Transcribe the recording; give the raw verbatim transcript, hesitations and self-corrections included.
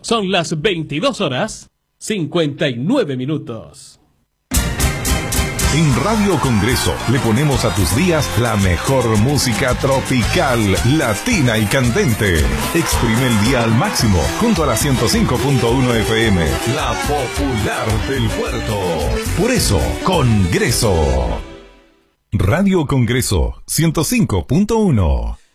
Son las veintidós horas, cincuenta y nueve minutos. En Radio Congreso le ponemos a tus días la mejor música tropical, latina y candente. Exprime el día al máximo junto a la ciento cinco punto uno F M, la popular del puerto. Por eso, Congreso. Radio Congreso ciento cinco punto uno.